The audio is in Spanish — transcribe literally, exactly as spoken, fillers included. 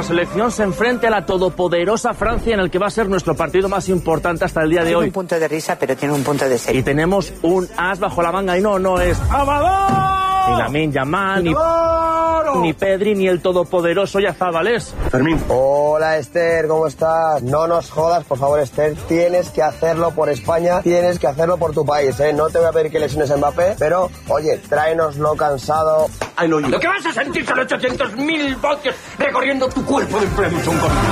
nuestra selección se enfrente a la todopoderosa Francia en el que va a ser nuestro partido más importante hasta el día de tiene hoy. Tiene un punto de risa, pero tiene un punto de serio. Y tenemos un as bajo la manga y no, no es ni Lamine Yamal, ni, ni Pedri, ni el todopoderoso Yazabalés. Fermín. Hola Esther, ¿cómo estás? No nos jodas, por favor Esther, tienes que hacerlo por España, tienes que hacerlo por tu país, ¿eh? No te voy a pedir que lesiones a Mbappé, pero, oye, tráenoslo cansado. I know you. Lo que vas a sentir son ochocientos mil voltios recorriendo tu cuerpo de Premium.